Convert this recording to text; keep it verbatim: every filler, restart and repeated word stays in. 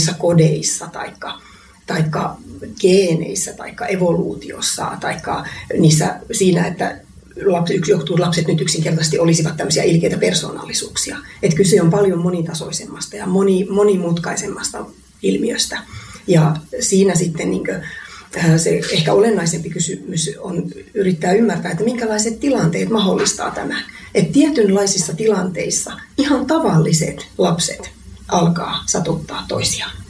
omissa kodeissa taikka, taikka geeneissä taikka evoluutiossa taikka niissä, siinä, että lapset, johtuu lapset nyt yksinkertaisesti olisivat tämmöisiä ilkeitä persoonallisuuksia. Että kyse on paljon monitasoisemmasta ja moni, monimutkaisemmasta ilmiöstä. Ja siinä sitten niin kuin, se ehkä olennaisempi kysymys on yrittää ymmärtää, että minkälaiset tilanteet mahdollistaa tämän. Että tietynlaisissa tilanteissa ihan tavalliset lapset alkaa satuttaa toisiaan.